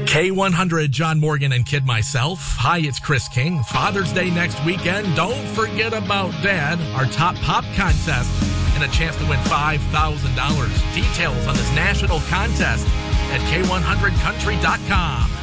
K100, John Morgan and Kid Myself. Hi, it's Chris King. Father's Day next weekend. Don't forget about Dad, our top pop contest, and a chance to win $5,000. Details on this national contest at K100country.com.